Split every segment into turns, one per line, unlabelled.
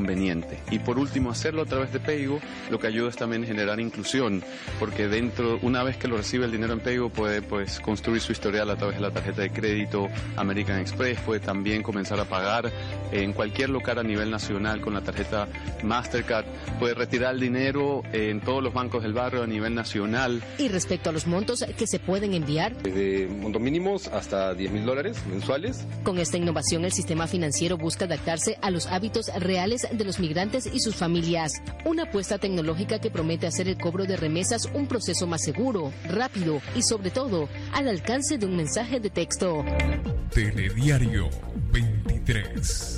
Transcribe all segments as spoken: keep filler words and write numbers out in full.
conveniente. Y por último, hacerlo a través de Paygo, lo que ayuda es también generar inclusión, porque dentro, una vez que lo recibe el dinero en Paygo, puede pues construir su historial a través de la tarjeta de crédito American Express, puede también comenzar a pagar en cualquier local a nivel nacional con la tarjeta Mastercard, puede retirar el dinero en todos los bancos del barrio a nivel nacional.
Y respecto a los montos que se pueden enviar,
desde montos mínimos hasta diez mil dólares mensuales.
Con esta innovación, el sistema financiero busca adaptarse a los hábitos reales de los migrantes y sus familias. Una apuesta tecnológica que promete hacer el cobro de remesas un proceso más seguro, rápido y sobre todo al alcance de un mensaje de texto.
Telediario veintitrés.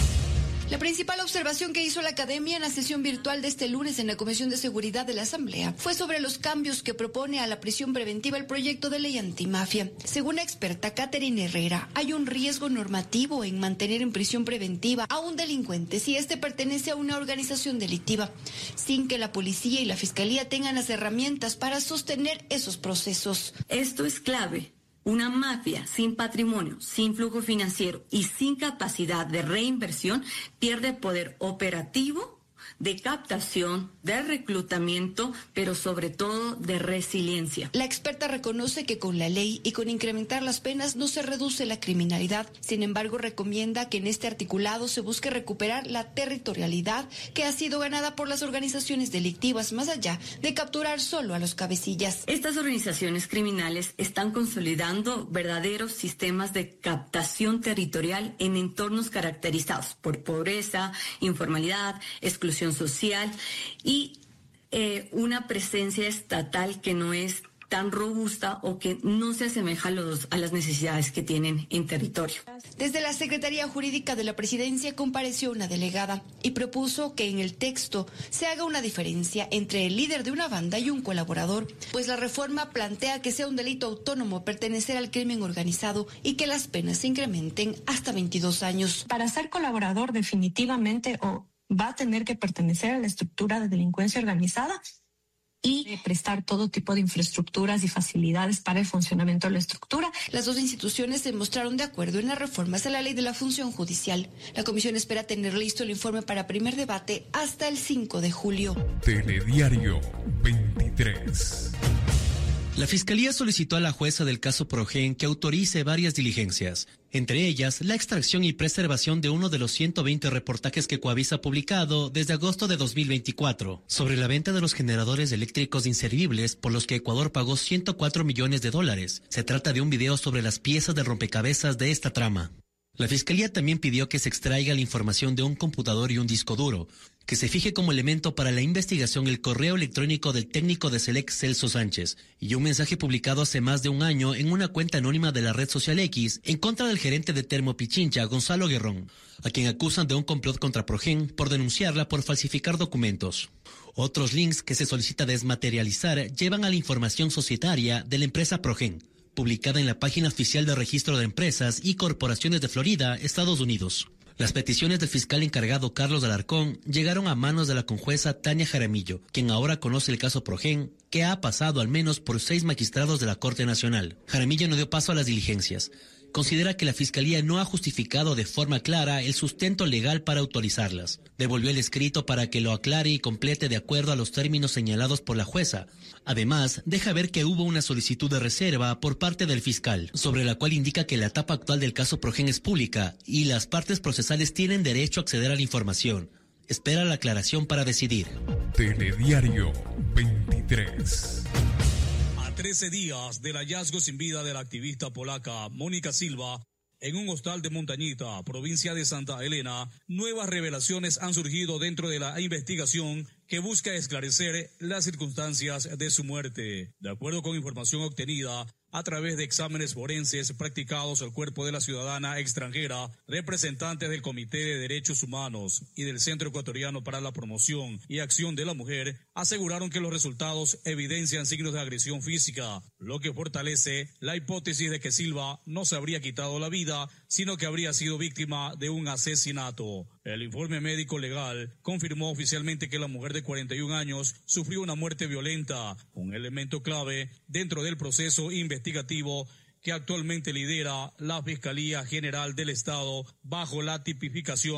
La principal observación que hizo la academia en la sesión virtual de este lunes en la Comisión de Seguridad de la Asamblea fue sobre los cambios que propone a la prisión preventiva el proyecto de ley antimafia. Según la experta Catherine Herrera, hay un riesgo normativo en mantener en prisión preventiva a un delincuente si éste pertenece a una organización delictiva, sin que la policía y la fiscalía tengan las herramientas para sostener esos procesos.
Esto es clave. Una mafia sin patrimonio, sin flujo financiero y sin capacidad de reinversión pierde poder operativo, de captación, de reclutamiento, pero sobre todo de resiliencia.
La experta reconoce que con la ley y con incrementar las penas no se reduce la criminalidad. Sin embargo, recomienda que en este articulado se busque recuperar la territorialidad que ha sido ganada por las organizaciones delictivas, más allá de capturar solo a los cabecillas.
Estas organizaciones criminales están consolidando verdaderos sistemas de captación territorial en entornos caracterizados por pobreza, informalidad, exclusión social y eh, una presencia estatal que no es tan robusta o que no se asemeja a, los, a las necesidades que tienen en territorio.
Desde la Secretaría Jurídica de la Presidencia compareció una delegada y propuso que en el texto se haga una diferencia entre el líder de una banda y un colaborador, pues la reforma plantea que sea un delito autónomo pertenecer al crimen organizado y que las penas se incrementen hasta veintidós años.
Para ser colaborador definitivamente o va a tener que pertenecer a la estructura de delincuencia organizada y prestar todo tipo de infraestructuras y facilidades para el funcionamiento de la estructura.
Las dos instituciones se mostraron de acuerdo en las reformas a la ley de la función judicial. La comisión espera tener listo el informe para primer debate hasta el cinco de julio.
Telediario veintitrés.
La Fiscalía solicitó a la jueza del caso Progen que autorice varias diligencias, entre ellas la extracción y preservación de uno de los ciento veinte reportajes que Coavisa ha publicado desde agosto de dos mil veinticuatro sobre la venta de los generadores eléctricos inservibles por los que Ecuador pagó ciento cuatro millones de dólares. Se trata de un video sobre las piezas de rompecabezas de esta trama. La Fiscalía también pidió que se extraiga la información de un computador y un disco duro, que se fije como elemento para la investigación el correo electrónico del técnico de Selec Celso Sánchez y un mensaje publicado hace más de un año en una cuenta anónima de la red social X en contra del gerente de Termo Pichincha, Gonzalo Guerrón, a quien acusan de un complot contra Progen por denunciarla por falsificar documentos. Otros links que se solicita desmaterializar llevan a la información societaria de la empresa Progen, publicada en la página oficial de Registro de Empresas y Corporaciones de Florida, Estados Unidos. Las peticiones del fiscal encargado Carlos Alarcón llegaron a manos de la conjueza Tania Jaramillo, quien ahora conoce el caso Progen, que ha pasado al menos por seis magistrados de la Corte Nacional. Jaramillo no dio paso a las diligencias. Considera que la Fiscalía no ha justificado de forma clara el sustento legal para autorizarlas. Devolvió el escrito para que lo aclare y complete de acuerdo a los términos señalados por la jueza. Además, deja ver que hubo una solicitud de reserva por parte del fiscal, sobre la cual indica que la etapa actual del caso Progen es pública y las partes procesales tienen derecho a acceder a la información. Espera la aclaración para decidir.
Telediario veintitrés.
trece días del hallazgo sin vida de la activista polaca Mónica Silva en un hostal de Montañita, provincia de Santa Elena, nuevas revelaciones han surgido dentro de la investigación que busca esclarecer las circunstancias de su muerte. De acuerdo con información obtenida a través de exámenes forenses practicados al cuerpo de la ciudadana extranjera, representantes del Comité de Derechos Humanos y del Centro Ecuatoriano para la Promoción y Acción de la Mujer aseguraron que los resultados evidencian signos de agresión física, lo que fortalece la hipótesis de que Silva no se habría quitado la vida, sino que habría sido víctima de un asesinato. El informe médico legal confirmó oficialmente que la mujer de cuarenta y un años sufrió una muerte violenta, un elemento clave dentro del proceso investigativo que actualmente lidera la Fiscalía General del Estado bajo la tipificación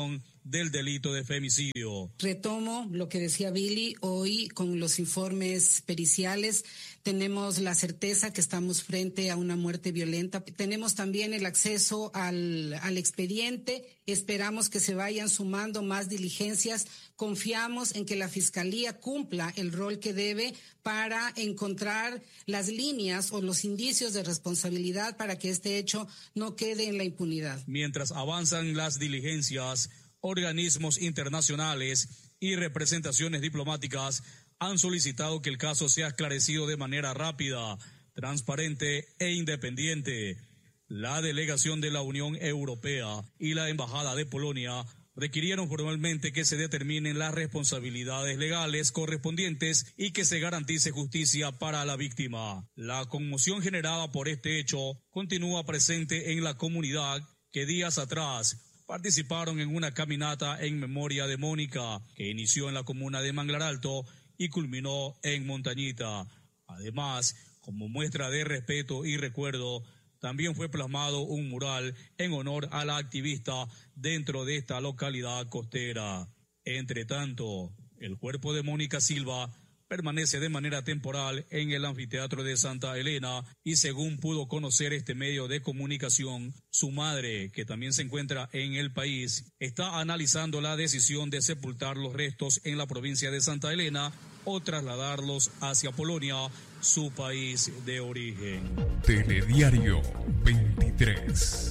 del delito de femicidio.
Retomo lo que decía Billy, hoy con los informes periciales tenemos la certeza que estamos frente a una muerte violenta. Tenemos también el acceso al, al expediente. Esperamos que se vayan sumando más diligencias. Confiamos en que la Fiscalía cumpla el rol que debe para encontrar las líneas o los indicios de responsabilidad para que este hecho no quede en la impunidad.
Mientras avanzan las diligencias, organismos internacionales y representaciones diplomáticas han solicitado que el caso sea esclarecido de manera rápida, transparente e independiente. La delegación de la Unión Europea y la Embajada de Polonia requirieron formalmente que se determinen las responsabilidades legales correspondientes y que se garantice justicia para la víctima. La conmoción generada por este hecho continúa presente en la comunidad que días atrás participaron en una caminata en memoria de Mónica, que inició en la comuna de Manglar Alto y culminó en Montañita. Además, como muestra de respeto y recuerdo, también fue plasmado un mural en honor a la activista dentro de esta localidad costera. Entre tanto, el cuerpo de Mónica Silva permanece de manera temporal en el anfiteatro de Santa Elena y, según pudo conocer este medio de comunicación, su madre, que también se encuentra en el país, está analizando la decisión de sepultar los restos en la provincia de Santa Elena o trasladarlos hacia Polonia, su país de origen.
Telediario veintitrés.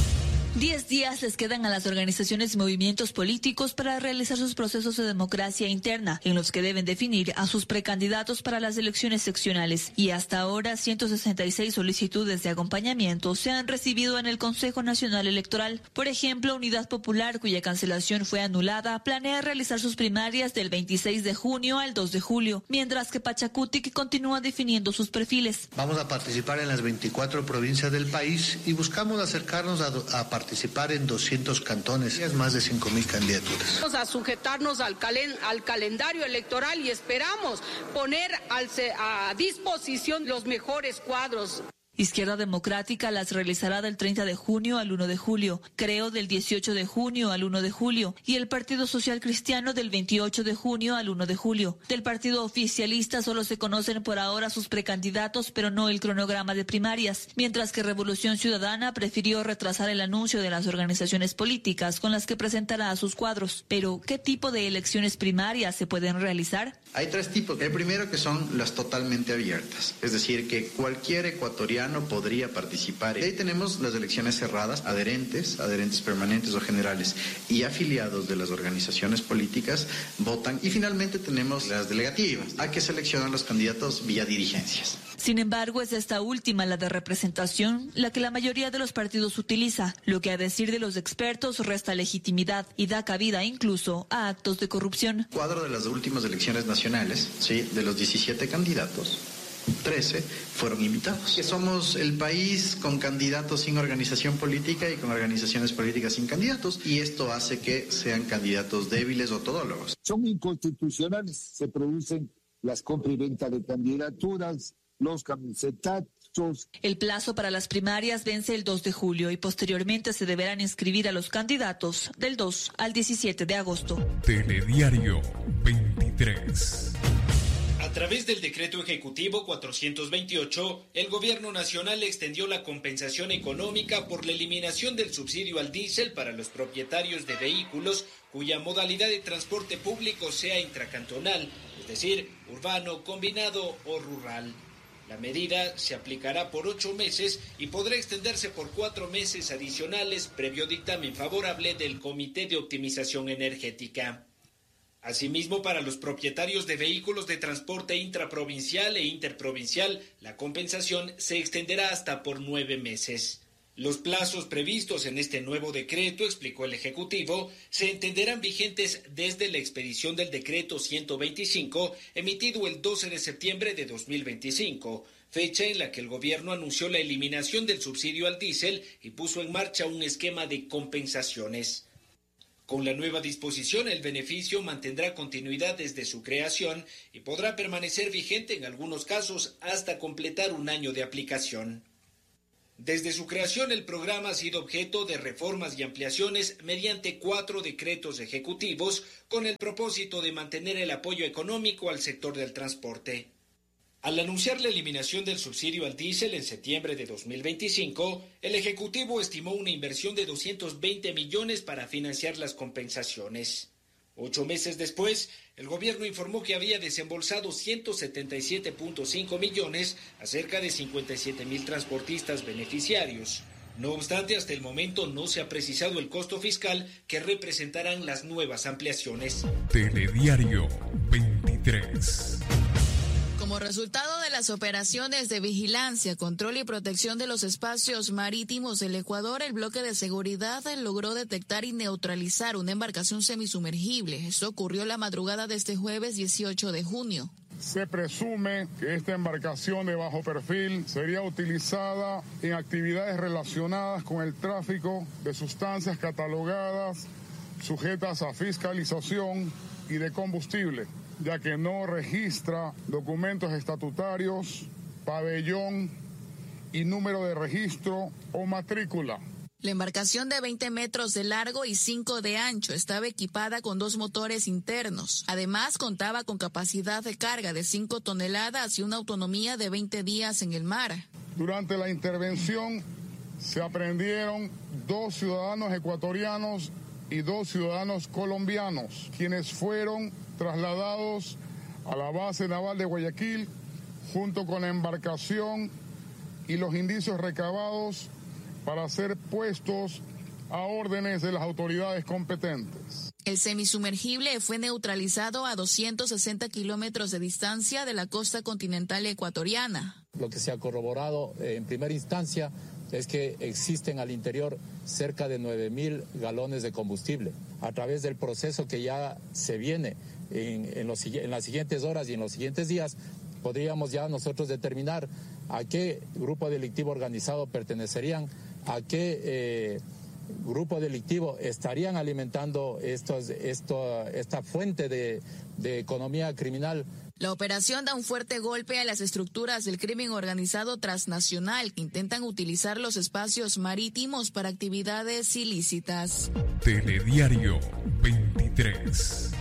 Diez días les quedan a las organizaciones y movimientos políticos para realizar sus procesos de democracia interna, en los que deben definir a sus precandidatos para las elecciones seccionales. Y hasta ahora, ciento sesenta y seis solicitudes de acompañamiento se han recibido en el Consejo Nacional Electoral. Por ejemplo, Unidad Popular, cuya cancelación fue anulada, planea realizar sus primarias del veintiséis de junio al dos de julio, mientras que Pachacutic continúa definiendo sus perfiles.
Vamos a participar en las veinticuatro provincias del país y buscamos acercarnos a, a participar participar en doscientos cantones, es más de cinco mil candidaturas.
Vamos a sujetarnos al, calen, al calendario electoral y esperamos poner al, a disposición los mejores cuadros.
Izquierda Democrática las realizará del treinta de junio al uno de julio, Creo del dieciocho de junio al uno de julio y el Partido Social Cristiano del veintiocho de junio al uno de julio. Del partido oficialista solo se conocen por ahora sus precandidatos, pero no el cronograma de primarias, mientras que Revolución Ciudadana prefirió retrasar el anuncio de las organizaciones políticas con las que presentará a sus cuadros. Pero, ¿qué tipo de elecciones primarias se pueden realizar?
Hay tres tipos. El primero, que son las totalmente abiertas, es decir, que cualquier ecuatoriano podría participar. Y ahí tenemos las elecciones cerradas, adherentes, adherentes permanentes o generales y afiliados de las organizaciones políticas votan. Y finalmente tenemos las delegativas, a que seleccionan los candidatos vía dirigencias.
Sin embargo, es esta última, la de representación, la que la mayoría de los partidos utiliza, lo que a decir de los expertos resta legitimidad y da cabida incluso a actos de corrupción.
Cuadro de las últimas elecciones nacionales, sí, de los diecisiete candidatos, trece fueron invitados. Que somos el país con candidatos sin organización política y con organizaciones políticas sin candidatos, y esto hace que sean candidatos débiles o todólogos.
Son inconstitucionales, se producen las compra y venta de candidaturas, los camisetazos.
El plazo para las primarias vence el dos de julio y posteriormente se deberán inscribir a los candidatos del dos al diecisiete de agosto.
Telediario veintitrés.
A través del decreto ejecutivo cuatrocientos veintiocho, el gobierno nacional extendió la compensación económica por la eliminación del subsidio al diésel para los propietarios de vehículos cuya modalidad de transporte público sea intracantonal, es decir, urbano, combinado o rural. La medida se aplicará por ocho meses y podrá extenderse por cuatro meses adicionales previo dictamen favorable del Comité de Optimización Energética. Asimismo, para los propietarios de vehículos de transporte intraprovincial e interprovincial, la compensación se extenderá hasta por nueve meses. Los plazos previstos en este nuevo decreto, explicó el Ejecutivo, se entenderán vigentes desde la expedición del decreto ciento veinticinco, emitido el doce de septiembre de dos mil veinticinco, fecha en la que el gobierno anunció la eliminación del subsidio al diésel y puso en marcha un esquema de compensaciones. Con la nueva disposición, el beneficio mantendrá continuidad desde su creación y podrá permanecer vigente en algunos casos hasta completar un año de aplicación. Desde su creación, el programa ha sido objeto de reformas y ampliaciones mediante cuatro decretos ejecutivos con el propósito de mantener el apoyo económico al sector del transporte. Al anunciar la eliminación del subsidio al diésel en septiembre de dos mil veinticinco, el Ejecutivo estimó una inversión de doscientos veinte millones para financiar las compensaciones. Ocho meses después, el gobierno informó que había desembolsado ciento setenta y siete punto cinco millones a cerca de cincuenta y siete mil transportistas beneficiarios. No obstante, hasta el momento no se ha precisado el costo fiscal que representarán las nuevas ampliaciones.
Telediario veintitrés.
Como resultado de las operaciones de vigilancia, control y protección de los espacios marítimos del Ecuador, el bloque de seguridad logró detectar y neutralizar una embarcación semisumergible. Esto ocurrió la madrugada de este jueves dieciocho de junio.
Se presume que esta embarcación de bajo perfil sería utilizada en actividades relacionadas con el tráfico de sustancias catalogadas, sujetas a fiscalización y de combustible, ya que no registra documentos estatutarios, pabellón y número de registro o matrícula.
La embarcación de veinte metros de largo y cinco de ancho estaba equipada con dos motores internos. Además, contaba con capacidad de carga de cinco toneladas y una autonomía de veinte días en el mar.
Durante la intervención se aprehendieron dos ciudadanos ecuatorianos y dos ciudadanos colombianos, quienes fueron trasladados a la base naval de Guayaquil junto con la embarcación y los indicios recabados para ser puestos a órdenes de las autoridades competentes.
El semisumergible fue neutralizado a doscientos sesenta kilómetros de distancia de la costa continental ecuatoriana.
Lo que se ha corroborado en primera instancia es que existen al interior cerca de nueve mil galones de combustible. A través del proceso que ya se viene en, en, los, en las siguientes horas y en los siguientes días, podríamos ya nosotros determinar a qué grupo delictivo organizado pertenecerían, a qué eh, grupo delictivo estarían alimentando estos, esto, esta fuente de, de economía criminal.
La operación da un fuerte golpe a las estructuras del crimen organizado transnacional que intentan utilizar los espacios marítimos para actividades ilícitas.
Telediario veintitrés.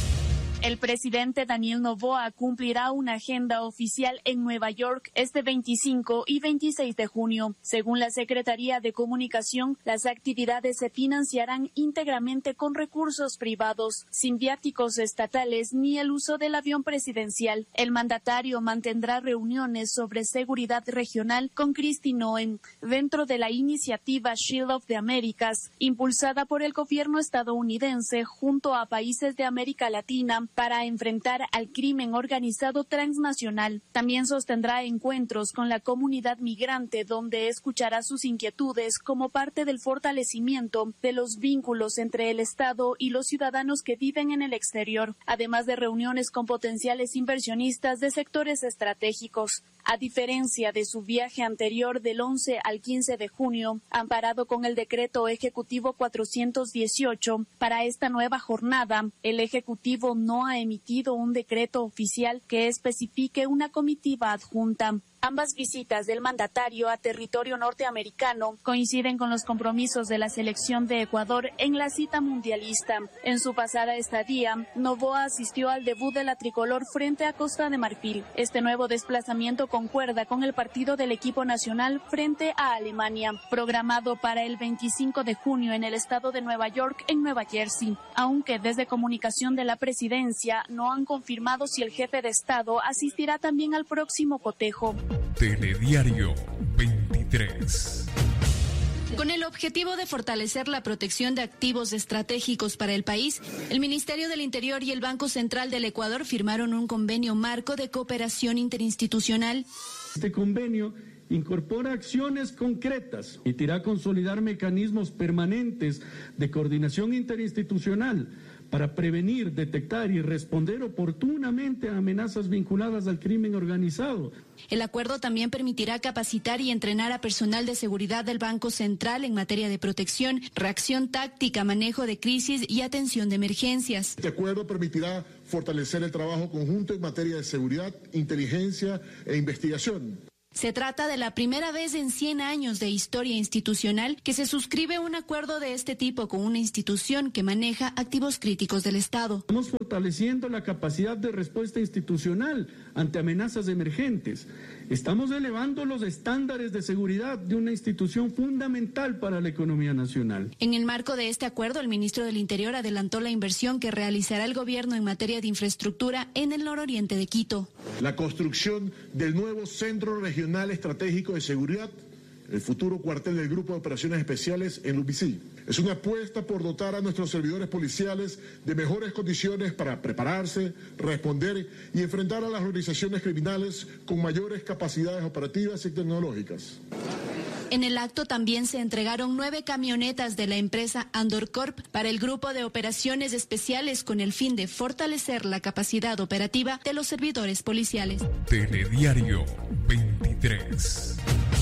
El presidente Daniel Noboa cumplirá una agenda oficial en Nueva York este veinticinco y veintiséis de junio. Según la Secretaría de Comunicación, las actividades se financiarán íntegramente con recursos privados, sin viáticos estatales ni el uso del avión presidencial. El mandatario mantendrá reuniones sobre seguridad regional con Kristi Noem dentro de la iniciativa Shield of the Americas, impulsada por el gobierno estadounidense junto a países de América Latina, para enfrentar al crimen organizado transnacional. También sostendrá encuentros con la comunidad migrante donde escuchará sus inquietudes como parte del fortalecimiento de los vínculos entre el Estado y los ciudadanos que viven en el exterior, además de reuniones con potenciales inversionistas de sectores estratégicos. A diferencia de su viaje anterior del once al quince de junio, amparado con el decreto ejecutivo cuatrocientos dieciocho, para esta nueva jornada, el Ejecutivo no ha emitido un decreto oficial que especifique una comitiva adjunta. Ambas visitas del mandatario a territorio norteamericano coinciden con los compromisos de la selección de Ecuador en la cita mundialista. En su pasada estadía, Noboa asistió al debut de la tricolor frente a Costa de Marfil. Este nuevo desplazamiento concuerda con el partido del equipo nacional frente a Alemania, programado para el veinticinco de junio en el estado de Nueva York, en Nueva Jersey. Aunque desde comunicación de la presidencia no han confirmado si el jefe de Estado asistirá también al próximo cotejo.
Telediario veintitrés.
Con el objetivo de fortalecer la protección de activos estratégicos para el país, el Ministerio del Interior y el Banco Central del Ecuador firmaron un convenio marco de cooperación interinstitucional.
Este convenio incorpora acciones concretas, permitirá consolidar mecanismos permanentes de coordinación interinstitucional para prevenir, detectar y responder oportunamente a amenazas vinculadas al crimen organizado.
El acuerdo también permitirá capacitar y entrenar a personal de seguridad del Banco Central en materia de protección, reacción táctica, manejo de crisis y atención de emergencias.
Este acuerdo permitirá fortalecer el trabajo conjunto en materia de seguridad, inteligencia e investigación.
Se trata de la primera vez en cien años de historia institucional que se suscribe un acuerdo de este tipo con una institución que maneja activos críticos del Estado.
Estamos fortaleciendo la capacidad de respuesta institucional ante amenazas emergentes. Estamos elevando los estándares de seguridad de una institución fundamental para la economía nacional.
En el marco de este acuerdo, el ministro del Interior adelantó la inversión que realizará el gobierno en materia de infraestructura en el nororiente de Quito.
La construcción del nuevo Centro Regional Estratégico de Seguridad, el futuro cuartel del Grupo de Operaciones Especiales en Lupicí. Es una apuesta por dotar a nuestros servidores policiales de mejores condiciones para prepararse, responder y enfrentar a las organizaciones criminales con mayores capacidades operativas y tecnológicas.
En el acto también se entregaron nueve camionetas de la empresa Andorcorp para el Grupo de Operaciones Especiales con el fin de fortalecer la capacidad operativa de los servidores policiales.
Telediario veintitrés.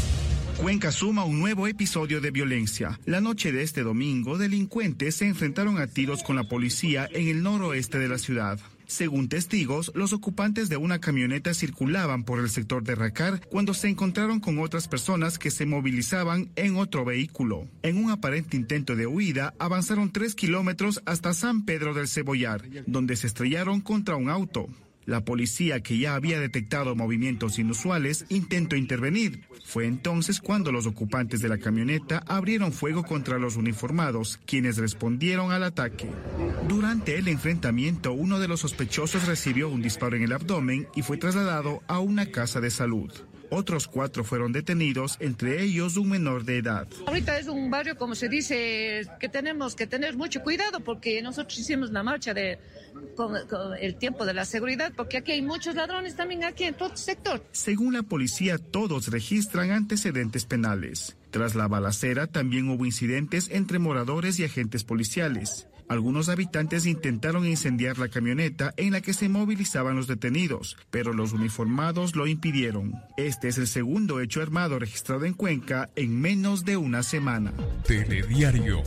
Cuenca suma un nuevo episodio de violencia. La noche de este domingo, delincuentes se enfrentaron a tiros con la policía en el noroeste de la ciudad. Según testigos, los ocupantes de una camioneta circulaban por el sector de Racar cuando se encontraron con otras personas que se movilizaban en otro vehículo. En un aparente intento de huida, avanzaron tres kilómetros hasta San Pedro del Cebollar, donde se estrellaron contra un auto. La policía, que ya había detectado movimientos inusuales, intentó intervenir. Fue entonces cuando los ocupantes de la camioneta abrieron fuego contra los uniformados, quienes respondieron al ataque. Durante el enfrentamiento, uno de los sospechosos recibió un disparo en el abdomen y fue trasladado a una casa de salud. Otros cuatro fueron detenidos, entre ellos un menor de edad.
Ahorita es un barrio, como se dice, que tenemos que tener mucho cuidado porque nosotros hicimos la marcha de con, con el tiempo de la seguridad, porque aquí hay muchos ladrones también aquí en todo el sector.
Según la policía, todos registran antecedentes penales. Tras la balacera, también hubo incidentes entre moradores y agentes policiales. Algunos habitantes intentaron incendiar la camioneta en la que se movilizaban los detenidos, pero los uniformados lo impidieron. Este es el segundo hecho armado registrado en Cuenca en menos de una semana.
Telediario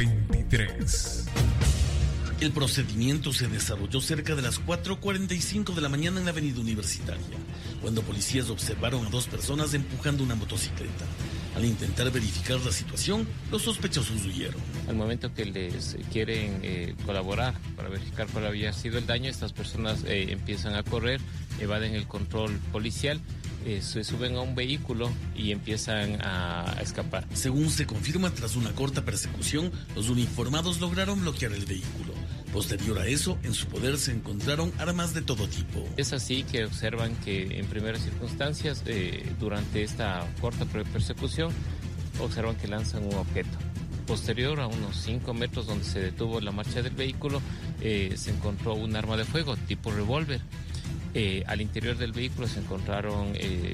veintitrés.
El procedimiento se desarrolló cerca de las cuatro cuarenta y cinco de la mañana en la avenida Universitaria, cuando policías observaron a dos personas empujando una motocicleta. Al intentar verificar la situación, los sospechosos huyeron.
Al momento que les quieren eh, colaborar para verificar cuál había sido el daño, estas personas eh, empiezan a correr, evaden el control policial, eh, se suben a un vehículo y empiezan a, a escapar.
Según se confirma, tras una corta persecución, los uniformados lograron bloquear el vehículo. Posterior a eso, en su poder se encontraron armas de todo tipo.
Es así que observan que en primeras circunstancias, eh, durante esta corta persecución, observan que lanzan un objeto. Posterior, a unos cinco metros donde se detuvo la marcha del vehículo, eh, se encontró un arma de fuego tipo revólver. Eh, al interior del vehículo se encontraron eh,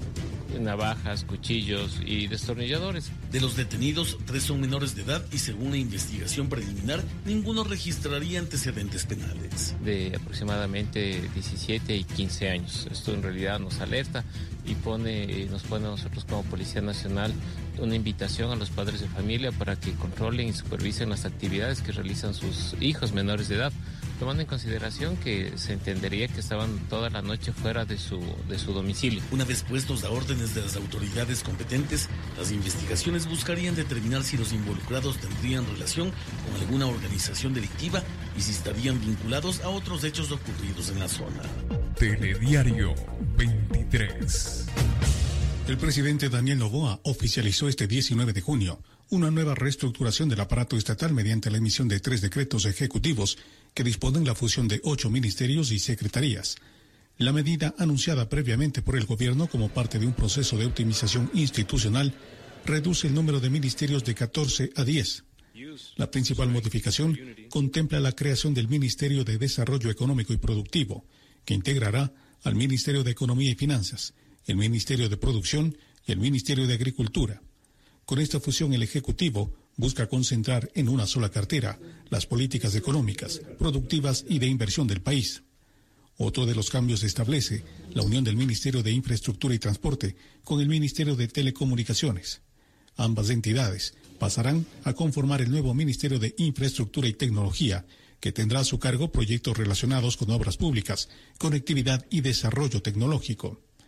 navajas, cuchillos y destornilladores.
De los detenidos, tres son menores de edad y según la investigación preliminar, ninguno registraría antecedentes penales.
De aproximadamente diecisiete y quince años. Esto en realidad nos alerta y pone, nos pone a nosotros como Policía Nacional una invitación a los padres de familia para que controlen y supervisen las actividades que realizan sus hijos menores de edad, tomando en consideración que se entendería que estaban toda la noche fuera de su, de su domicilio.
Una vez puestos a órdenes de las autoridades competentes, las investigaciones buscarían determinar si los involucrados tendrían relación con alguna organización delictiva y si estarían vinculados a otros hechos ocurridos en la zona.
Telediario veintitrés.
El presidente Daniel Noboa oficializó este diecinueve de junio una nueva reestructuración del aparato estatal mediante la emisión de tres decretos ejecutivos que disponen la fusión de ocho ministerios y secretarías. La medida, anunciada previamente por el gobierno como parte de un proceso de optimización institucional, reduce el número de ministerios de catorce a diez. La principal modificación contempla la creación del Ministerio de Desarrollo Económico y Productivo, que integrará al Ministerio de Economía y Finanzas, el Ministerio de Producción y el Ministerio de Agricultura. Con esta fusión, el Ejecutivo busca concentrar en una sola cartera las políticas económicas, productivas y de inversión del país. Otro de los cambios establece la unión del Ministerio de Infraestructura y Transporte con el Ministerio de Telecomunicaciones. Ambas entidades pasarán a conformar el nuevo Ministerio de Infraestructura y Tecnología, que tendrá a su cargo proyectos relacionados con obras públicas, conectividad y desarrollo tecnológico.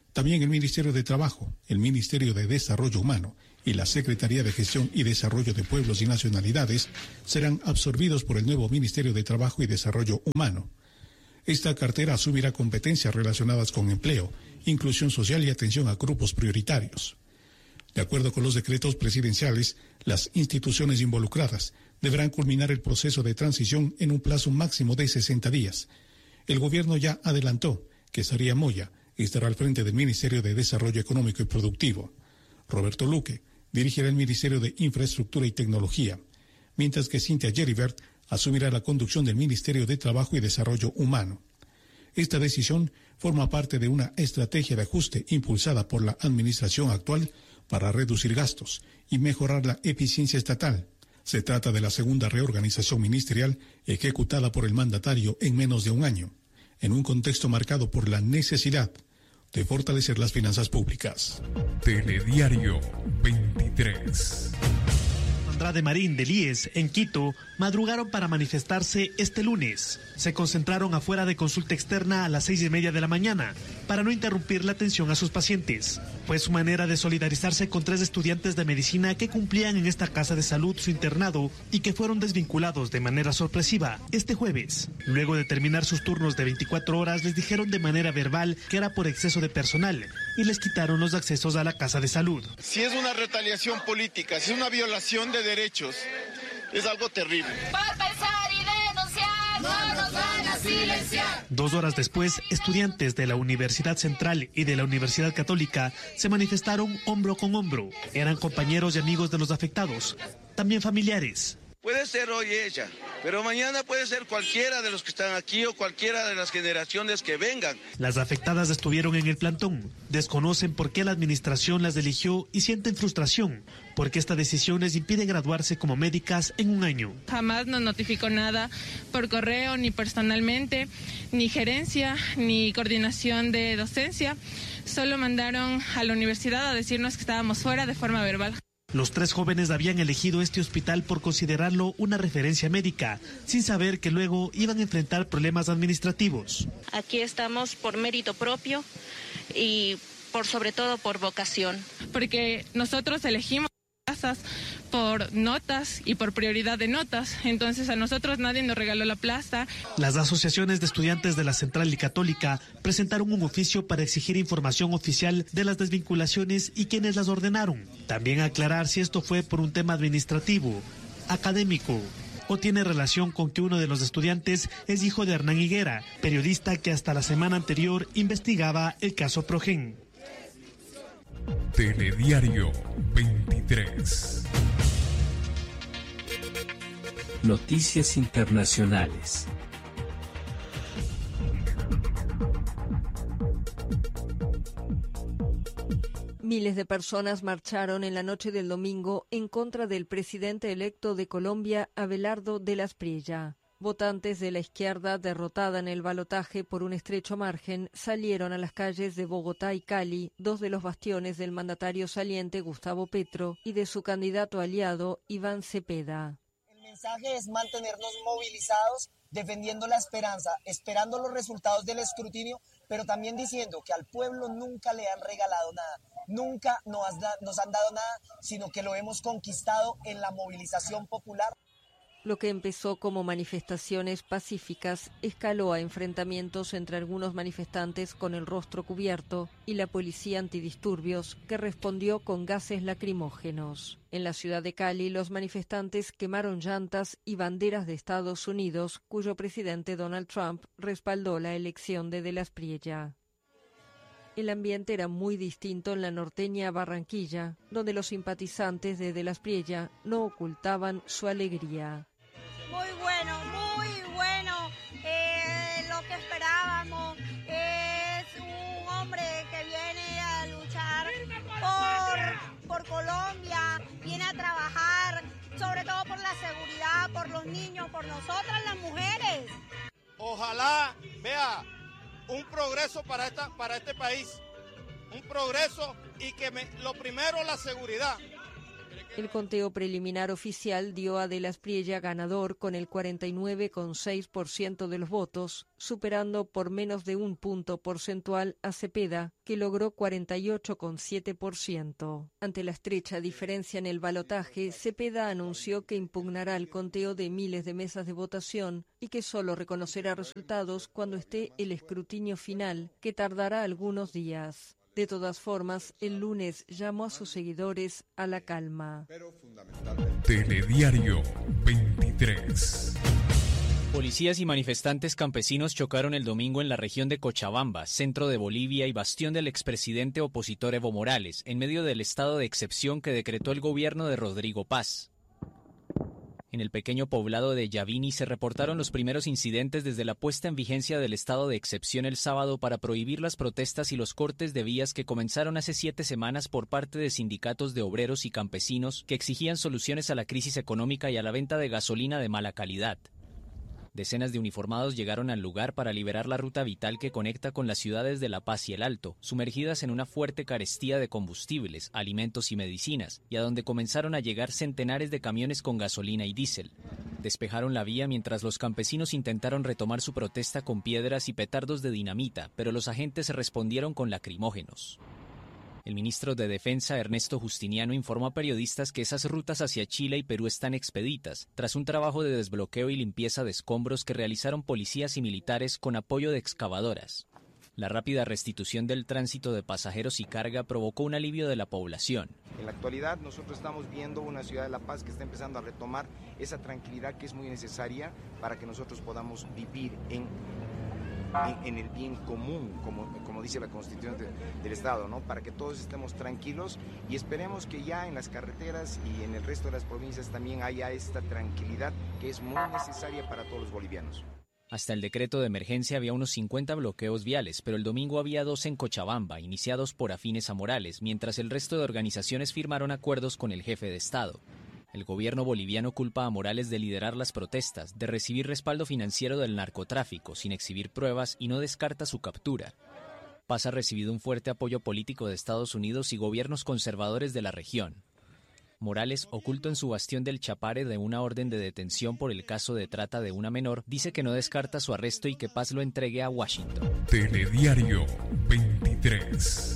También el Ministerio de Trabajo, el Ministerio de Desarrollo Humano y la Secretaría de Gestión y Desarrollo de Pueblos y Nacionalidades serán absorbidos por el nuevo Ministerio de Trabajo y Desarrollo Humano. Esta cartera asumirá competencias relacionadas con empleo, inclusión social y atención a grupos prioritarios. De acuerdo con los decretos presidenciales, las instituciones involucradas deberán culminar el proceso de transición en un plazo máximo de sesenta días. El gobierno ya adelantó que Saría Moya estará al frente del Ministerio de Desarrollo Económico y Productivo. Roberto Luque dirigirá el Ministerio de Infraestructura y Tecnología, mientras que Cynthia Geribert asumirá la conducción del Ministerio de Trabajo y Desarrollo Humano. Esta decisión forma parte de una estrategia de ajuste impulsada por la administración actual para reducir gastos y mejorar la eficiencia estatal. Se trata de la segunda reorganización ministerial ejecutada por el mandatario en menos de un año, en un contexto marcado por la necesidad de fortalecer las finanzas públicas.
Telediario veintitrés.
Andrade Marín del I E S en Quito madrugaron para manifestarse este lunes. Se concentraron afuera de consulta externa a las seis y media de la mañana para no interrumpir la atención a sus pacientes. Fue su manera de solidarizarse con tres estudiantes de medicina que cumplían en esta casa de salud su internado y que fueron desvinculados de manera sorpresiva este jueves. Luego de terminar sus turnos de veinticuatro horas, les dijeron de manera verbal que era por exceso de personal y les quitaron los accesos a la casa de salud.
Si es una retaliación política, si es una violación de derechos, es algo terrible.
Por pensar y denunciar, no nos van a silenciar.
Dos horas después, estudiantes de la Universidad Central y de la Universidad Católica se manifestaron hombro con hombro. Eran compañeros y amigos de los afectados, también familiares.
Puede ser hoy ella, pero mañana puede ser cualquiera de los que están aquí o cualquiera de las generaciones que vengan.
Las afectadas estuvieron en el plantón, desconocen por qué la administración las eligió y sienten frustración, porque esta decisión les impide graduarse como médicas en un año.
Jamás nos notificó nada por correo, ni personalmente, ni gerencia, ni coordinación de docencia. Solo mandaron a la universidad a decirnos que estábamos fuera de forma verbal.
Los tres jóvenes habían elegido este hospital por considerarlo una referencia médica, sin saber que luego iban a enfrentar problemas administrativos.
Aquí estamos por mérito propio y por sobre todo por vocación.
Porque nosotros elegimos plazas por notas y por prioridad de notas, entonces a nosotros nadie nos regaló la plaza.
Las asociaciones de estudiantes de la Central y Católica presentaron un oficio para exigir información oficial de las desvinculaciones y quienes las ordenaron. También aclarar si esto fue por un tema administrativo, académico o tiene relación con que uno de los estudiantes es hijo de Hernán Higuera, periodista que hasta la semana anterior investigaba el caso Progen.
Telediario veintitrés.
Noticias internacionales.
Miles de personas marcharon en la noche del domingo en contra del presidente electo de Colombia, Abelardo de la Espriella. Votantes de la izquierda, derrotada en el balotaje por un estrecho margen, salieron a las calles de Bogotá y Cali, dos de los bastiones del mandatario saliente Gustavo Petro y de su candidato aliado Iván Cepeda.
El mensaje es mantenernos movilizados, defendiendo la esperanza, esperando los resultados del escrutinio, pero también diciendo que al pueblo nunca le han regalado nada, nunca nos, nos han dado nada, sino que lo hemos conquistado en la movilización popular.
Lo que empezó como manifestaciones pacíficas escaló a enfrentamientos entre algunos manifestantes con el rostro cubierto y la policía antidisturbios, que respondió con gases lacrimógenos. En la ciudad de Cali, los manifestantes quemaron llantas y banderas de Estados Unidos, cuyo presidente Donald Trump respaldó la elección de De la Espriella. El ambiente era muy distinto en la norteña Barranquilla, donde los simpatizantes de De la Espriella no ocultaban su alegría.
Muy bueno, muy bueno. Eh, lo que esperábamos es un hombre que viene a luchar por, por Colombia, viene a trabajar, sobre todo por la seguridad, por los niños, por nosotras las mujeres.
Ojalá vea un progreso para esta para este país, un progreso y que me, lo primero la seguridad,
El conteo preliminar oficial dio a De Las Priella ganador con el cuarenta y nueve coma seis por ciento de los votos, superando por menos de un punto porcentual a Cepeda, que logró cuarenta y ocho coma siete por ciento. Ante la estrecha diferencia en el balotaje, Cepeda anunció que impugnará el conteo de miles de mesas de votación y que solo reconocerá resultados cuando esté el escrutinio final, que tardará algunos días. De todas formas, el lunes llamó a sus seguidores a la calma.
Telediario veintitrés.
Policías y manifestantes campesinos chocaron el domingo en la región de Cochabamba, centro de Bolivia y bastión del expresidente opositor Evo Morales, en medio del estado de excepción que decretó el gobierno de Rodrigo Paz. En el pequeño poblado de Yavini se reportaron los primeros incidentes desde la puesta en vigencia del estado de excepción el sábado para prohibir las protestas y los cortes de vías que comenzaron hace siete semanas por parte de sindicatos de obreros y campesinos que exigían soluciones a la crisis económica y a la venta de gasolina de mala calidad. Decenas de uniformados llegaron al lugar para liberar la ruta vital que conecta con las ciudades de La Paz y El Alto, sumergidas en una fuerte carestía de combustibles, alimentos y medicinas, y a donde comenzaron a llegar centenares de camiones con gasolina y diésel. Despejaron la vía mientras los campesinos intentaron retomar su protesta con piedras y petardos de dinamita, pero los agentes respondieron con lacrimógenos. El ministro de Defensa, Ernesto Justiniano, informó a periodistas que esas rutas hacia Chile y Perú están expeditas, tras un trabajo de desbloqueo y limpieza de escombros que realizaron policías y militares con apoyo de excavadoras. La rápida restitución del tránsito de pasajeros y carga provocó un alivio de la población.
En la actualidad nosotros estamos viendo una ciudad de La Paz que está empezando a retomar esa tranquilidad que es muy necesaria para que nosotros podamos vivir en... En, en el bien común, como, como dice la Constitución de, del Estado, ¿no? Para que todos estemos tranquilos y esperemos que ya en las carreteras y en el resto de las provincias también haya esta tranquilidad que es muy necesaria para todos los bolivianos.
Hasta el decreto de emergencia había unos cincuenta bloqueos viales, pero el domingo había dos en Cochabamba, iniciados por afines a Morales, mientras el resto de organizaciones firmaron acuerdos con el jefe de Estado. El gobierno boliviano culpa a Morales de liderar las protestas, de recibir respaldo financiero del narcotráfico sin exhibir pruebas y no descarta su captura. Paz ha recibido un fuerte apoyo político de Estados Unidos y gobiernos conservadores de la región. Morales, oculto en su bastión del Chapare de una orden de detención por el caso de trata de una menor, dice que no descarta su arresto y que Paz lo entregue a Washington.
Telediario veintitrés.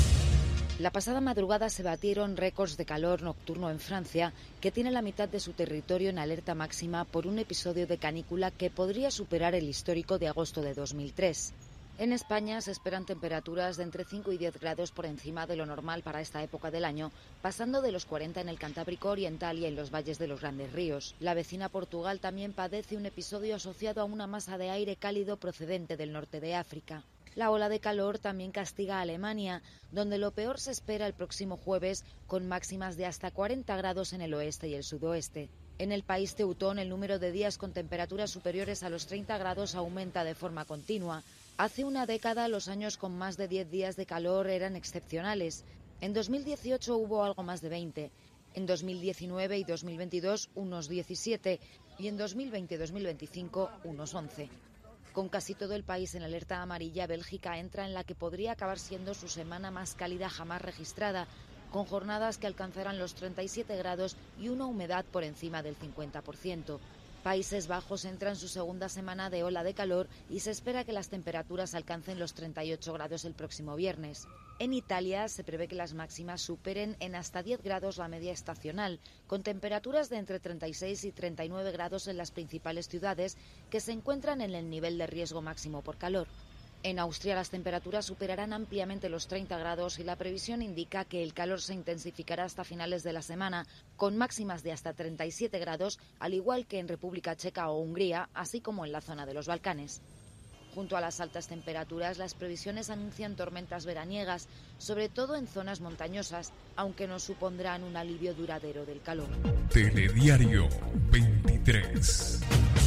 La pasada madrugada se batieron récords de calor nocturno en Francia, que tiene la mitad de su territorio en alerta máxima por un episodio de canícula que podría superar el histórico de agosto de dos mil tres. En España se esperan temperaturas de entre cinco y diez grados por encima de lo normal para esta época del año, pasando de los cuarenta en el Cantábrico Oriental y en los valles de los Grandes Ríos. La vecina Portugal también padece un episodio asociado a una masa de aire cálido procedente del norte de África. La ola de calor también castiga a Alemania, donde lo peor se espera el próximo jueves, con máximas de hasta cuarenta grados en el oeste y el sudoeste. En el país teutón, el número de días con temperaturas superiores a los treinta grados aumenta de forma continua. Hace una década, los años con más de diez días de calor eran excepcionales. En dos mil dieciocho hubo algo más de veinte. En dos mil diecinueve y dos mil veintidós, unos diecisiete. Y en dos mil veinte y dos mil veinticinco, unos once. Con casi todo el país en alerta amarilla, Bélgica entra en la que podría acabar siendo su semana más cálida jamás registrada, con jornadas que alcanzarán los treinta y siete grados y una humedad por encima del cincuenta por ciento. Países Bajos entra en su segunda semana de ola de calor y se espera que las temperaturas alcancen los treinta y ocho grados el próximo viernes. En Italia se prevé que las máximas superen en hasta diez grados la media estacional, con temperaturas de entre treinta y seis y treinta y nueve grados en las principales ciudades que se encuentran en el nivel de riesgo máximo por calor. En Austria las temperaturas superarán ampliamente los treinta grados y la previsión indica que el calor se intensificará hasta finales de la semana, con máximas de hasta treinta y siete grados, al igual que en República Checa o Hungría, así como en la zona de los Balcanes. Junto a las altas temperaturas, las previsiones anuncian tormentas veraniegas, sobre todo en zonas montañosas, aunque no supondrán un alivio duradero del calor.
Telediario veintitrés.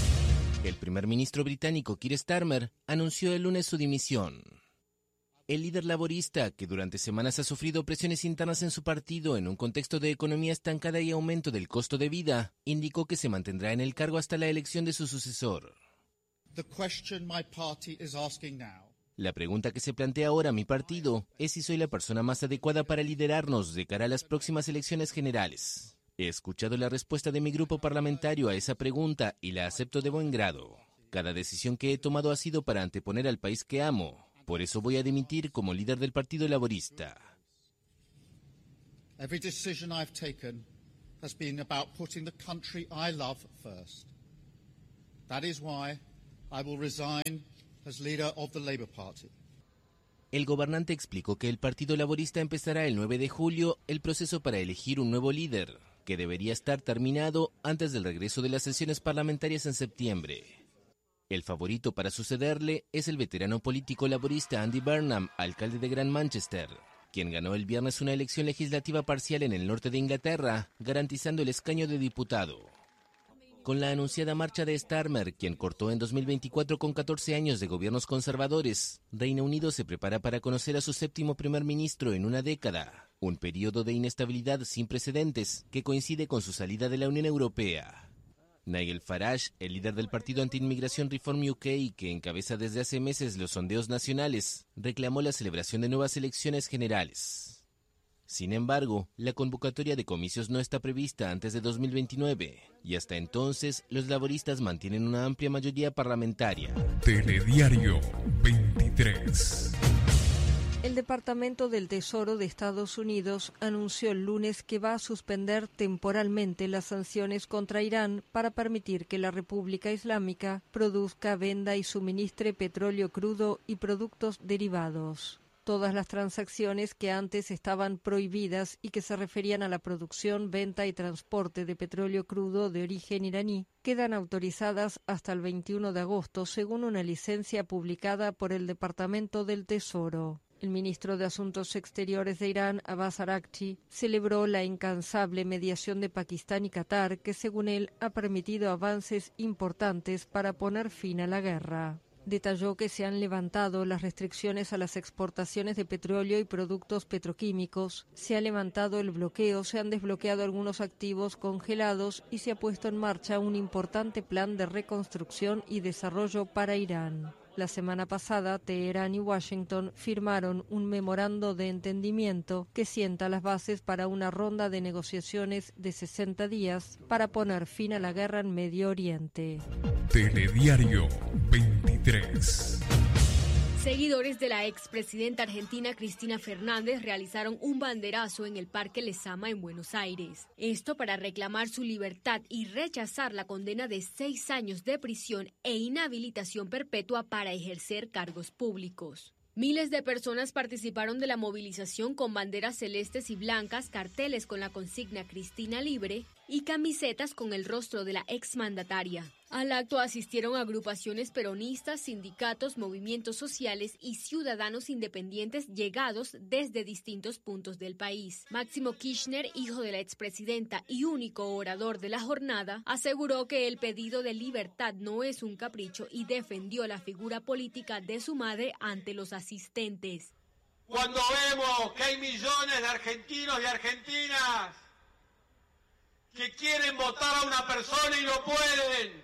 El primer ministro británico Keir Starmer anunció el lunes su dimisión. El líder laborista, que durante semanas ha sufrido presiones internas en su partido en un contexto de economía estancada y aumento del costo de vida, indicó que se mantendrá en el cargo hasta la elección de su sucesor. La pregunta que se plantea ahora mi partido es si soy la persona más adecuada para liderarnos de cara a las próximas elecciones generales. He escuchado la respuesta de mi grupo parlamentario a esa pregunta y la acepto de buen grado. Cada decisión que he tomado ha sido para anteponer al país que amo. Por eso voy a dimitir como líder del Partido Laborista.
Every decision I've taken has been about putting the country I love first. That is why I will resign as leader of the Labour Party.
El gobernante explicó que el Partido Laborista empezará el nueve de julio el proceso para elegir un nuevo líder, que debería estar terminado antes del regreso de las sesiones parlamentarias en septiembre. El favorito para sucederle es el veterano político laborista Andy Burnham, alcalde de Gran Manchester, quien ganó el viernes una elección legislativa parcial en el norte de Inglaterra, garantizando el escaño de diputado. Con la anunciada marcha de Starmer, quien cortó en dos mil veinticuatro con catorce años de gobiernos conservadores, Reino Unido se prepara para conocer a su séptimo primer ministro en una década, un periodo de inestabilidad sin precedentes que coincide con su salida de la Unión Europea. Nigel Farage, el líder del partido anti-inmigración Reform U K, que encabeza desde hace meses los sondeos nacionales, reclamó la celebración de nuevas elecciones generales. Sin embargo, la convocatoria de comicios no está prevista antes de dos mil veintinueve, y hasta entonces los laboristas mantienen una amplia mayoría parlamentaria.
Telediario veintitrés.
El Departamento del Tesoro de Estados Unidos anunció el lunes que va a suspender temporalmente las sanciones contra Irán para permitir que la República Islámica produzca, venda y suministre petróleo crudo y productos derivados. Todas las transacciones que antes estaban prohibidas y que se referían a la producción, venta y transporte de petróleo crudo de origen iraní quedan autorizadas hasta el veintiuno de agosto, según una licencia publicada por el Departamento del Tesoro. El ministro de Asuntos Exteriores de Irán, Abbas Araghchi, celebró la incansable mediación de Pakistán y Qatar, que según él ha permitido avances importantes para poner fin a la guerra. Detalló que se han levantado las restricciones a las exportaciones de petróleo y productos petroquímicos, se ha levantado el bloqueo, se han desbloqueado algunos activos congelados y se ha puesto en marcha un importante plan de reconstrucción y desarrollo para Irán. La semana pasada, Teherán y Washington firmaron un memorando de entendimiento que sienta las bases para una ronda de negociaciones de sesenta días para poner fin a la guerra en Medio Oriente.
Telediario veintitrés.
Seguidores de la expresidenta argentina Cristina Fernández realizaron un banderazo en el Parque Lezama en Buenos Aires. Esto para reclamar su libertad y rechazar la condena de seis años de prisión e inhabilitación perpetua para ejercer cargos públicos. Miles de personas participaron de la movilización con banderas celestes y blancas, carteles con la consigna Cristina Libre y camisetas con el rostro de la exmandataria. Al acto asistieron agrupaciones peronistas, sindicatos, movimientos sociales y ciudadanos independientes llegados desde distintos puntos del país. Máximo Kirchner, hijo de la expresidenta y único orador de la jornada, aseguró que el pedido de libertad no es un capricho y defendió la figura política de su madre ante los asistentes.
Cuando vemos que hay millones de argentinos y argentinas que quieren votar a una persona y no pueden,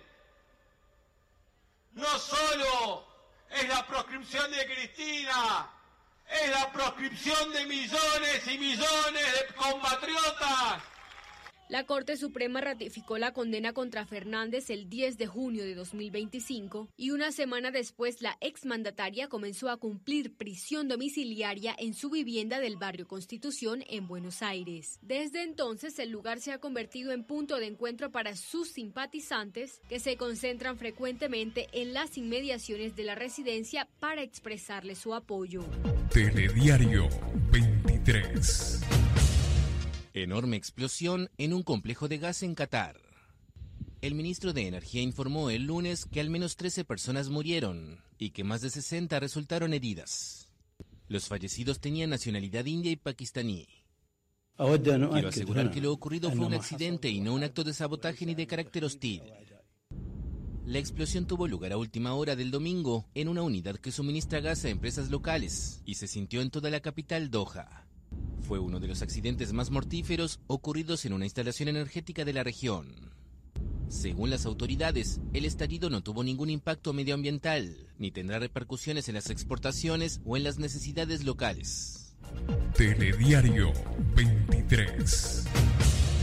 no solo es la proscripción de Cristina, es la proscripción de millones y millones de compatriotas.
La Corte Suprema ratificó la condena contra Fernández el diez de junio de dos mil veinticinco y una semana después la exmandataria comenzó a cumplir prisión domiciliaria en su vivienda del barrio Constitución en Buenos Aires. Desde entonces el lugar se ha convertido en punto de encuentro para sus simpatizantes que se concentran frecuentemente en las inmediaciones de la residencia para expresarle su apoyo.
Telediario veintitrés.
Enorme explosión en un complejo de gas en Qatar. El ministro de Energía informó el lunes que al menos trece personas murieron y que más de sesenta resultaron heridas. Los fallecidos tenían nacionalidad india y pakistaní. Quiero asegurar que lo ocurrido fue un accidente y no un acto de sabotaje ni de carácter hostil. La explosión tuvo lugar a última hora del domingo en una unidad que suministra gas a empresas locales y se sintió en toda la capital Doha. Fue uno de los accidentes más mortíferos ocurridos en una instalación energética de la región. Según las autoridades, el estallido no tuvo ningún impacto medioambiental, ni tendrá repercusiones en las exportaciones o en las necesidades locales.
Telediario veintitrés.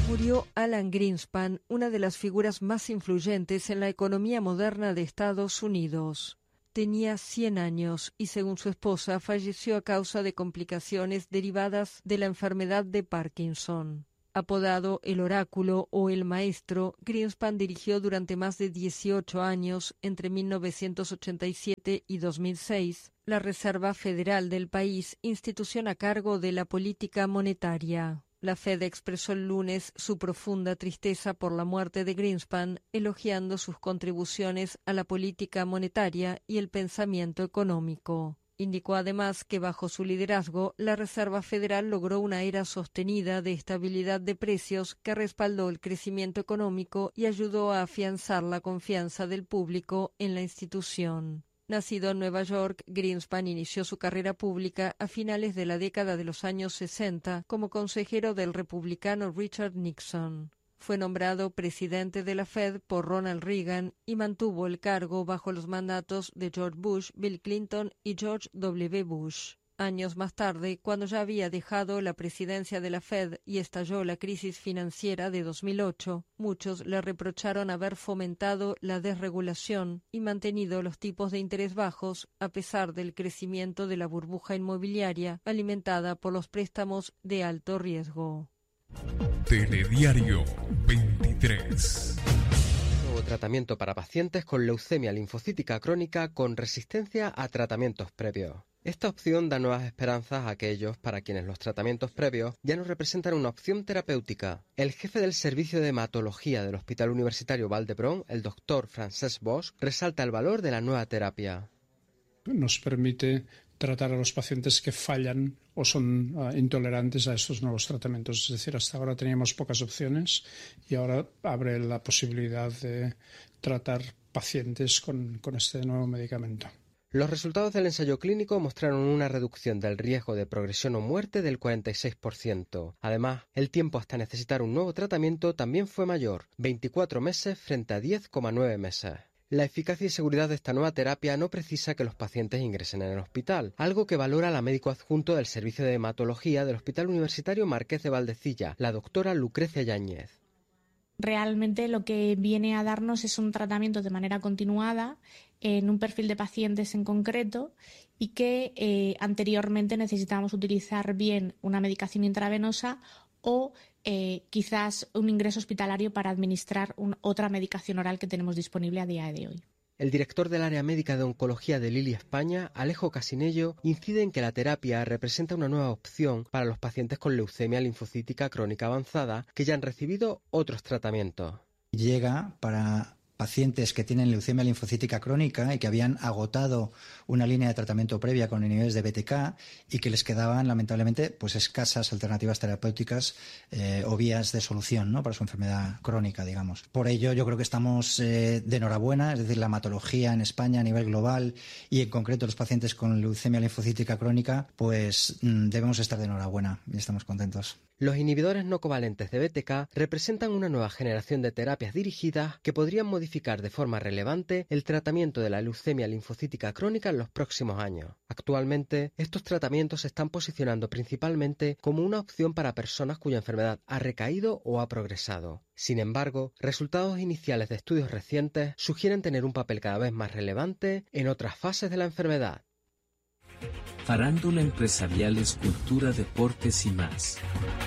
Murió Alan Greenspan, una de las figuras más influyentes en la economía moderna de Estados Unidos. Tenía cien años y, según su esposa, falleció a causa de complicaciones derivadas de la enfermedad de Parkinson. Apodado El Oráculo o El Maestro, Greenspan dirigió durante más de dieciocho años, entre mil novecientos ochenta y siete y dos mil seis, la Reserva Federal del país, institución a cargo de la política monetaria. La Fed expresó el lunes su profunda tristeza por la muerte de Greenspan, elogiando sus contribuciones a la política monetaria y el pensamiento económico. Indicó además que bajo su liderazgo, la Reserva Federal logró una era sostenida de estabilidad de precios que respaldó el crecimiento económico y ayudó a afianzar la confianza del público en la institución. Nacido en Nueva York, Greenspan inició su carrera pública a finales de la década de los años sesenta como consejero del republicano Richard Nixon. Fue nombrado presidente de la Fed por Ronald Reagan y mantuvo el cargo bajo los mandatos de George Bush, Bill Clinton y George W. Bush. Años más tarde, cuando ya había dejado la presidencia de la Fed y estalló la crisis financiera de dos mil ocho, muchos le reprocharon haber fomentado la desregulación y mantenido los tipos de interés bajos a pesar del crecimiento de la burbuja inmobiliaria alimentada por los préstamos de alto riesgo.
Telediario veintitrés.
Nuevo tratamiento para pacientes con leucemia linfocítica crónica con resistencia a tratamientos previos. Esta opción da nuevas esperanzas a aquellos para quienes los tratamientos previos ya no representan una opción terapéutica. El jefe del Servicio de Hematología del Hospital Universitario Vall d'Hebron, el doctor Francesc Bosch, resalta el valor de la nueva terapia.
Nos permite tratar a los pacientes que fallan o son uh, intolerantes a estos nuevos tratamientos. Es decir, hasta ahora teníamos pocas opciones y ahora abre la posibilidad de tratar pacientes con, con este nuevo medicamento.
Los resultados del ensayo clínico mostraron una reducción del riesgo de progresión o muerte del cuarenta y seis por ciento. Además, el tiempo hasta necesitar un nuevo tratamiento también fue mayor, veinticuatro meses frente a diez coma nueve meses. La eficacia y seguridad de esta nueva terapia no precisa que los pacientes ingresen en el hospital, algo que valora la médico adjunto del Servicio de Hematología del Hospital Universitario Marqués de Valdecilla, la doctora Lucrecia Yáñez.
Realmente lo que viene a darnos es un tratamiento de manera continuada en un perfil de pacientes en concreto y que eh, anteriormente necesitábamos utilizar bien una medicación intravenosa o eh, quizás un ingreso hospitalario para administrar un, otra medicación oral que tenemos disponible a día de hoy.
El director del área médica de oncología de Lilly España, Alejo Casinello, incide en que la terapia representa una nueva opción para los pacientes con leucemia linfocítica crónica avanzada que ya han recibido otros tratamientos.
Llega para pacientes que tienen leucemia linfocítica crónica y que habían agotado una línea de tratamiento previa con inhibidores de B T K y que les quedaban lamentablemente pues escasas alternativas terapéuticas eh, o vías de solución, ¿no?, para su enfermedad crónica, digamos. Por ello yo creo que estamos eh, de enhorabuena, es decir, la hematología en España a nivel global y en concreto los pacientes con leucemia linfocítica crónica, pues mm, debemos estar de enhorabuena y estamos contentos.
Los inhibidores no covalentes de B T K representan una nueva generación de terapias dirigidas que podrían modificar de forma relevante el tratamiento de la leucemia linfocítica crónica en los próximos años. Actualmente, estos tratamientos se están posicionando principalmente como una opción para personas cuya enfermedad ha recaído o ha progresado. Sin embargo, resultados iniciales de estudios recientes sugieren tener un papel cada vez más relevante en otras fases de la enfermedad.
Farándula empresariales, cultura, deportes y más.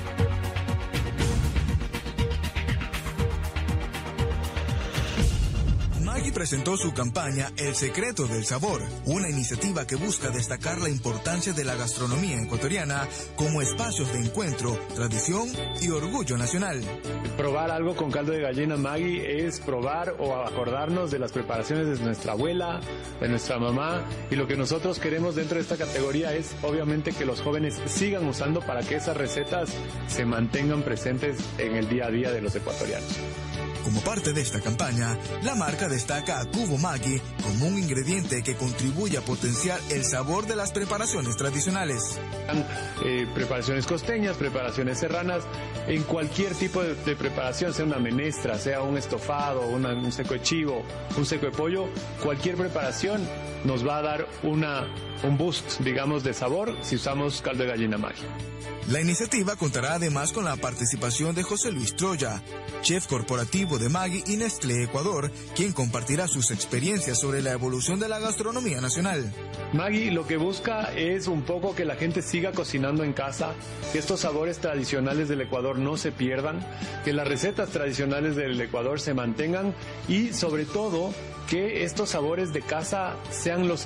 Maggi presentó su campaña El Secreto del Sabor, una iniciativa que busca destacar la importancia de la gastronomía ecuatoriana como espacios de encuentro, tradición y orgullo nacional.
Probar algo con caldo de gallina Maggi es probar o acordarnos de las preparaciones de nuestra abuela, de nuestra mamá, y lo que nosotros queremos dentro de esta categoría es obviamente que los jóvenes sigan usando para que esas recetas se mantengan presentes en el día a día de los ecuatorianos.
Como Como parte de esta campaña, la marca destaca a Cubo Maggi como un ingrediente que contribuye a potenciar el sabor de las preparaciones tradicionales.
Eh, preparaciones costeñas, preparaciones serranas, en cualquier tipo de, de preparación, sea una menestra, sea un estofado, una, un seco de chivo, un seco de pollo, cualquier preparación nos va a dar una, un boost, digamos, de sabor si usamos caldo de gallina Maggi.
La iniciativa contará además con la participación de José Luis Troya, chef corporativo de Maggi y Nestlé Ecuador, quien compartirá sus experiencias sobre la evolución de la gastronomía nacional.
Maggi lo que busca es un poco que la gente siga cocinando en casa, que estos sabores tradicionales del Ecuador no se pierdan, que las recetas tradicionales del Ecuador se mantengan y sobre todo que estos sabores de casa sean los